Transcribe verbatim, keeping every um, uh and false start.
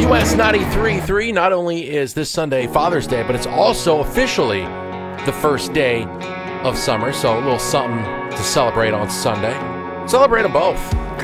U S ninety-three point three, not only is this Sunday Father's Day, but it's also officially the first day of summer, so a little something to celebrate on Sunday. Celebrate them both.